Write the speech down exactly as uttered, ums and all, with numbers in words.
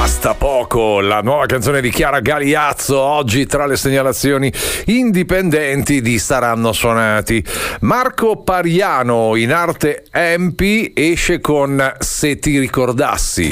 Basta poco, la nuova canzone di Chiara Galiazzo, oggi tra le segnalazioni indipendenti di Saranno Suonati. Marco Pariano, in arte Empi, esce con Se ti ricordassi.